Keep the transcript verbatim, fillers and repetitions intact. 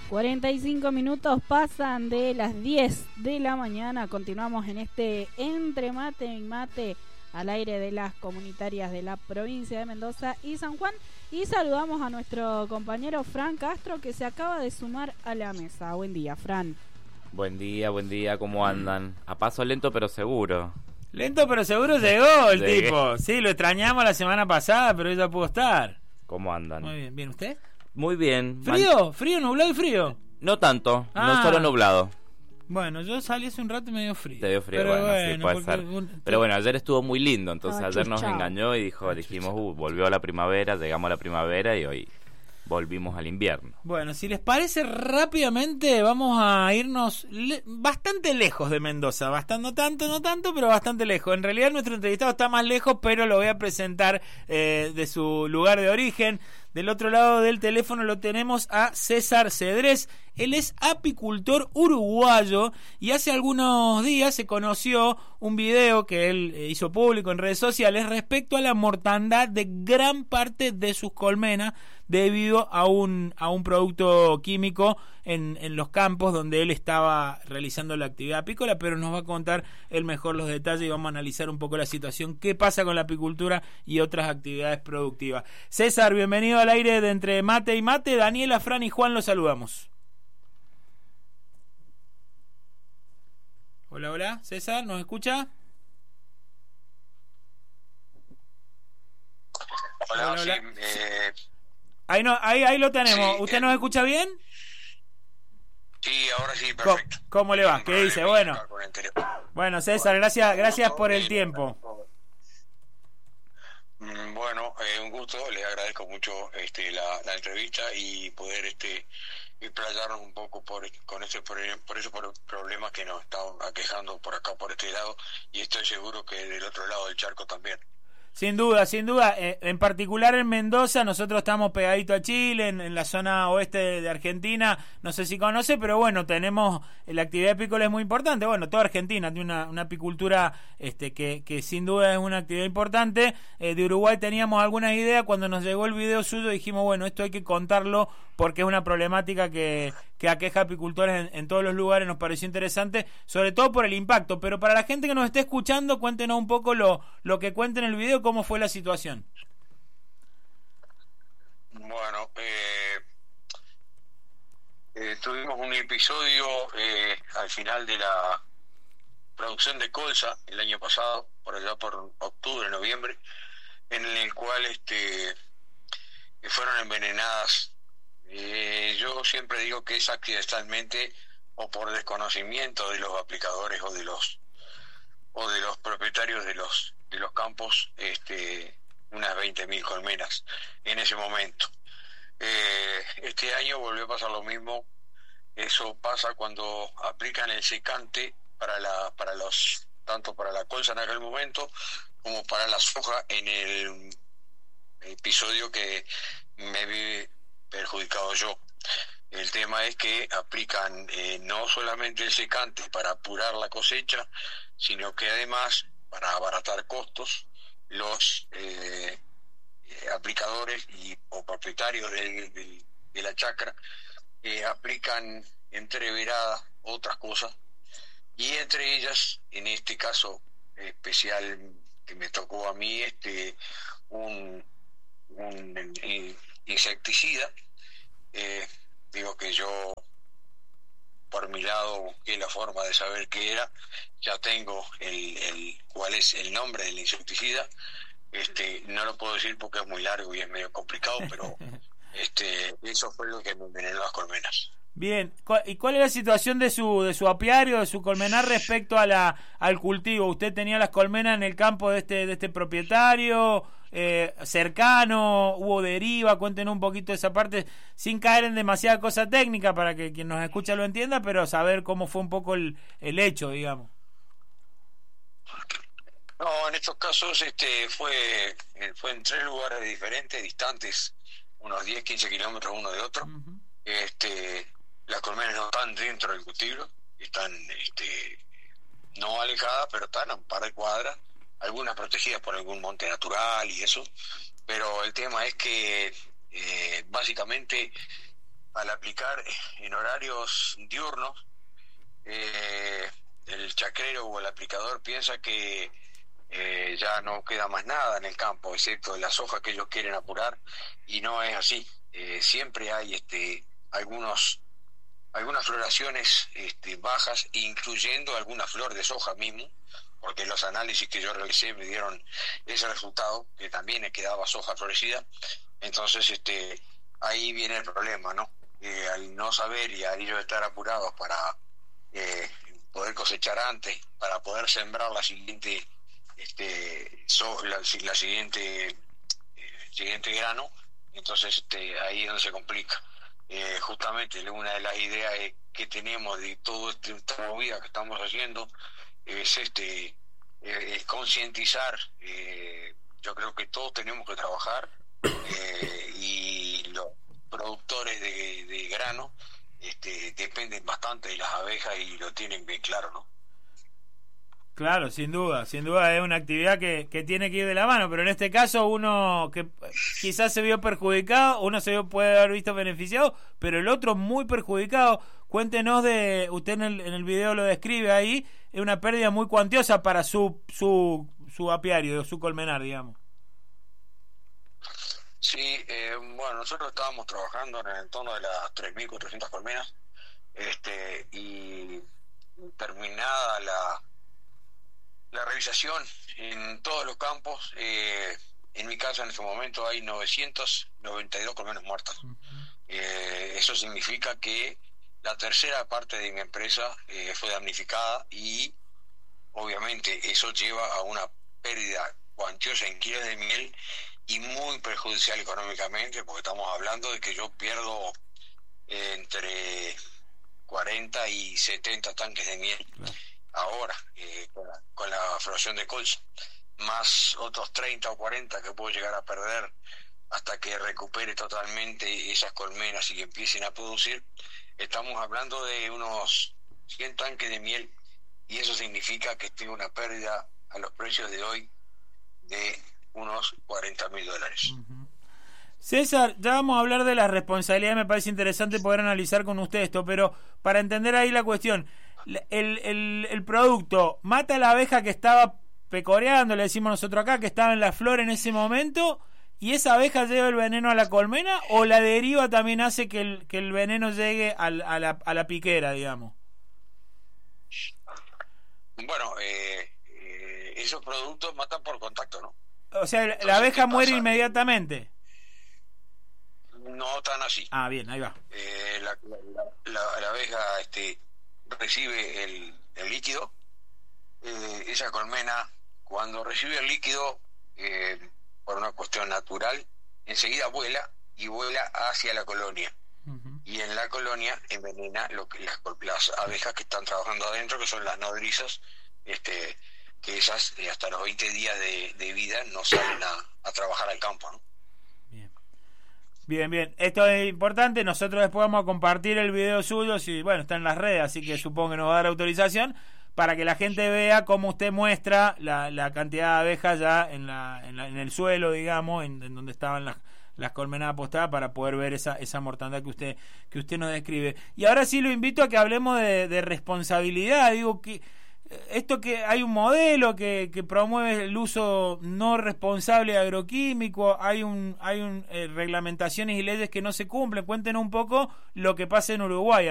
cuarenta y cinco minutos pasan de las diez de la mañana. Continuamos en este Entre Mate y Mate al aire de las comunitarias de la provincia de Mendoza y San Juan. Y saludamos a nuestro compañero Fran Castro, que se acaba de sumar a la mesa. Buen día, Fran. Buen día, buen día, ¿cómo andan? A paso lento pero seguro. Lento pero seguro llegó el Llegué. tipo. Sí, lo extrañamos la semana pasada, pero ya pudo estar. ¿Cómo andan? Muy bien, ¿bien usted? Muy bien. ¿Frío? ¿Frío, nublado y frío? No tanto, Ah. no solo nublado. Bueno, yo salí hace un rato y me dio frío. Te dio frío, Pero bueno, sí, puede porque ser. un- Pero bueno, ayer estuvo muy lindo, entonces Ah, ayer nos chuchao. engañó y dijo, dijimos, uh, volvió a la primavera, llegamos a la primavera y hoy volvimos al invierno. Bueno, si les parece, rápidamente vamos a irnos le- bastante lejos de Mendoza. Bastante, no tanto, no tanto, pero bastante lejos. En realidad nuestro entrevistado está más lejos, pero lo voy a presentar eh, de su lugar de origen. Del otro lado del teléfono lo tenemos a César Cedrés. Él es apicultor uruguayo y hace algunos días se conoció un video que él hizo público en redes sociales respecto a la mortandad de gran parte de sus colmenas debido a un, a un producto químico en, en los campos donde él estaba realizando la actividad apícola, pero nos va a contar él mejor los detalles y vamos a analizar un poco la situación, qué pasa con la apicultura y otras actividades productivas. César, bienvenido al aire de Entre Mate y Mate. Daniela, Fran y Juan los saludamos. Hola, hola, César, ¿nos escucha? Hola, Hola, sí, hola. eh, Ahí, no, ahí, ahí lo tenemos. Sí, ¿Usted eh. nos escucha bien? sí, ahora sí, ¿Cómo, perfecto. cómo le va? Un ¿Qué dice? problemilla Bueno, acá con el teléfono. bueno, César, gracias, gracias por el Eh, tiempo. mm, Bueno, eh, un gusto, les agradezco mucho este, la, la entrevista y poder este explayarnos un poco por con este por, por esos por- problemas que nos están aquejando por acá, por este lado, y estoy seguro que del otro lado del charco también. Sin duda, sin duda. Eh, en particular en Mendoza, nosotros estamos pegadito a Chile, en, en la zona oeste de, de Argentina. No sé si conoce, pero bueno, tenemos eh, la actividad apícola es muy importante. Bueno, toda Argentina tiene una, una apicultura este, que, que sin duda es una actividad importante. Eh, de Uruguay teníamos algunas ideas. Cuando nos llegó el video suyo dijimos, bueno, esto hay que contarlo porque es una problemática que, que aqueja a apicultores en, en todos los lugares. Nos pareció interesante, sobre todo por el impacto. Pero para la gente que nos esté escuchando, cuéntenos un poco lo, lo que cuenta en el video, cómo fue la situación. Bueno, eh, eh, tuvimos un episodio eh, al final de la producción de colza el año pasado, por allá por octubre, noviembre, en el cual este fueron envenenadas. Eh, yo siempre digo que es accidentalmente o por desconocimiento de los aplicadores o de los o de los propietarios de los de los campos, este unas veinte mil colmenas en ese momento. Eh, este año volvió a pasar lo mismo. Eso pasa cuando aplican el secante para la para los tanto para la colza en aquel momento como para la soja en el episodio que me vi perjudicado yo. El tema es que aplican eh, no solamente el secante para apurar la cosecha, sino que además, para abaratar costos, los eh, eh, aplicadores y o propietarios del, del, de la chacra eh, aplican entreverada otras cosas, y entre ellas, en este caso especial que me tocó a mí, este un, un eh, insecticida. Eh, digo que yo por mi lado busqué la forma de saber qué era. Ya tengo el, el cuál es el nombre del insecticida. Este no lo puedo decir porque es muy largo y es medio complicado, pero este eso fue lo que me envenenó las colmenas. Bien, ¿y cuál es la situación de su de su apiario, de su colmenar respecto a la al cultivo? ¿Usted tenía las colmenas en el campo de este de este propietario eh, cercano? ¿Hubo deriva? Cuéntenos un poquito de esa parte, sin caer en demasiada cosa técnica para que quien nos escucha lo entienda, pero saber cómo fue un poco el, el hecho, digamos. No, en estos casos este fue fue en tres lugares diferentes, distantes unos diez, quince kilómetros uno de otro. Uh-huh. Este las colmenas no están dentro del cultivo, están este no alejadas, pero están a un par de cuadras, algunas protegidas por algún monte natural y eso, pero el tema es que eh, básicamente al aplicar en horarios diurnos, eh, el chacrero o el aplicador piensa que eh, ya no queda más nada en el campo, excepto las hojas que ellos quieren apurar, y no es así. Eh, siempre hay este algunos algunas floraciones este, bajas, incluyendo alguna flor de soja mismo, porque los análisis que yo realicé me dieron ese resultado, que también quedaba soja florecida. Entonces este ahí viene el problema, ¿no? Eh, al no saber y al ellos estar apurados para eh, poder cosechar antes, para poder sembrar la siguiente este so, la, la siguiente eh, siguiente grano, entonces este ahí es donde se complica. Eh, justamente una de las ideas que tenemos de todo este, esta movida que estamos haciendo es este eh, es concientizar. Eh, yo creo que todos tenemos que trabajar, eh, y los productores de, de grano este, dependen bastante de las abejas y lo tienen bien claro, ¿no? Claro, sin duda, sin duda es una actividad que, que tiene que ir de la mano, pero en este caso uno que quizás se vio perjudicado, uno se vio, puede haber visto beneficiado, pero el otro muy perjudicado. Cuéntenos de, usted en el, en el video lo describe ahí, es una pérdida muy cuantiosa para su su, su apiario, su colmenar, digamos. Sí, eh, bueno, nosotros estábamos trabajando en el entorno de las tres mil cuatrocientas colmenas, este, y terminada la la revisación en todos los campos, eh, en mi casa en este momento hay novecientas noventa y dos colmenas muertas. Uh-huh. Eh, eso significa que la tercera parte de mi empresa eh, fue damnificada, y obviamente eso lleva a una pérdida cuantiosa en kilos de miel y muy perjudicial económicamente, porque estamos hablando de que yo pierdo eh, entre cuarenta y setenta tanques de miel. Uh-huh. Ahora, eh, con, la, con la floración de colza, más otros treinta o cuarenta que puedo llegar a perder hasta que recupere totalmente esas colmenas y empiecen a producir, estamos hablando de unos cien tanques de miel, y eso significa que tengo una pérdida a los precios de hoy de unos cuarenta mil dólares. Uh-huh. César, ya vamos a hablar de la responsabilidad, me parece interesante poder analizar con usted esto, pero para entender ahí la cuestión, El, el, el producto mata a la abeja que estaba pecoreando, le decimos nosotros acá, que estaba en la flor en ese momento, y esa abeja lleva el veneno a la colmena, o la deriva también hace que el, que el veneno llegue al, a, la, a la piquera, digamos. Bueno, eh, eh, esos productos matan por contacto, ¿no? O sea, Entonces, la abeja muere inmediatamente. No tan así. Ah, bien, ahí va. Eh, la, la, la, la abeja este recibe el, el líquido, eh, esa colmena cuando recibe el líquido eh, por una cuestión natural, enseguida vuela y vuela hacia la colonia. Uh-huh. Y en la colonia envenena lo que las, las abejas que están trabajando adentro, que son las nodrizas, este, que esas eh, hasta los veinte días de, de vida no salen a, a trabajar al campo, ¿no? Bien, bien. Esto es importante. Nosotros después vamos a compartir el video suyo. Si, bueno, está en las redes, así que supongo que nos va a dar autorización para que la gente vea cómo usted muestra la, la cantidad de abejas ya en, la, en, la, en el suelo, digamos, en, en donde estaban las, las colmenas apostadas, para poder ver esa, esa mortandad que usted, que usted nos describe. Y ahora sí lo invito a que hablemos de, de responsabilidad. Digo que esto, que hay un modelo que, que promueve el uso no responsable de agroquímicos, hay un hay un eh, reglamentaciones y leyes que no se cumplen. Cuéntenos un poco lo que pasa en Uruguay.